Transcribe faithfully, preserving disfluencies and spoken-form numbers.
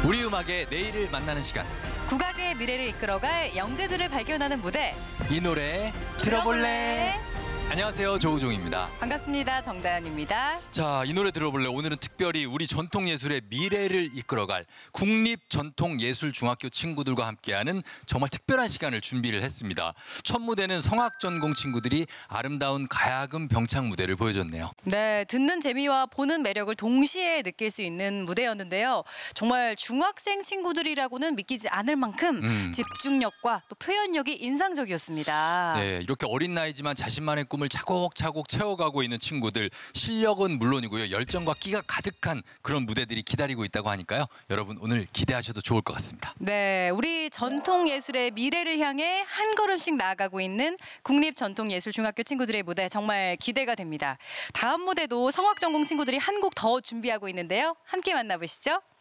우리 음악의 내일을 만나는 시간. 국악의 미래를 이끌어갈 영재들을 발견하는 무대. 이 노래 들어볼래? 들어볼래? 안녕하세요, 조우종입니다. 반갑습니다. 정다은입니다. 자, 이 노래 들어볼래? 오늘은 특별히 우리 전통예술의 미래를 이끌어갈 국립전통예술중학교 친구들과 함께하는 정말 특별한 시간을 준비를 했습니다. 첫 무대는 성악전공 친구들이 아름다운 가야금 병창 무대를 보여줬네요. 네, 듣는 재미와 보는 매력을 동시에 느낄 수 있는 무대였는데요. 정말 중학생 친구들이라고는 믿기지 않을 만큼 음. 집중력과 또 표현력이 인상적이었습니다. 네, 이렇게 어린 나이지만 자신만의 꿈을 차곡차곡 채워가고 있는 친구들, 실력은 물론이고요, 열정과 끼가 가득한 그런 무대들이 기다리고 있다고 하니까요. 여러분 오늘 기대하셔도 좋을 것 같습니다. 네, 우리 전통예술의 미래를 향해 한 걸음씩 나아가고 있는 국립전통예술중학교 친구들의 무대 정말 기대가 됩니다. 다음 무대도 성악전공 친구들이 한 곡 더 준비하고 있는데요. 함께 만나보시죠.